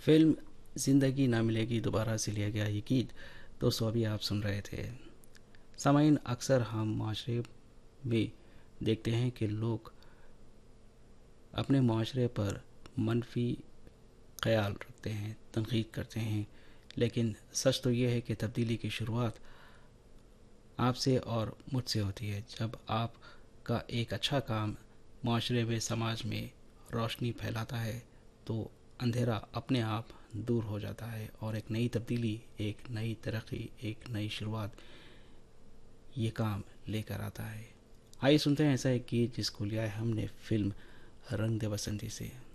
Film ज़िंदगी ना मिलेगी दोबारा से लिया गया ये गीत दोस्तों अभी आप सुन रहे थे। सामाइन अक्सर हम माशरे में देखते हैं कि लोग अपने माशरे पर मनफी ख्याल रखते हैं, तनकीद करते हैं, लेकिन सच तो ये है कि तब्दीली की शुरुआत आपसे और मुझसे होती है। जब आपका एक अच्छा काम माशरे में, समाज में रोशनी फैलाता है तो अंधेरा अपने आप दूर हो जाता है और एक नई तब्दीली, एक नई तरक्की, एक नई शुरुआत ये काम लेकर आता है। आइए सुनते हैं ऐसा एक गीत जिसको लिया है हमने फिल्म रंग दे बसंती से।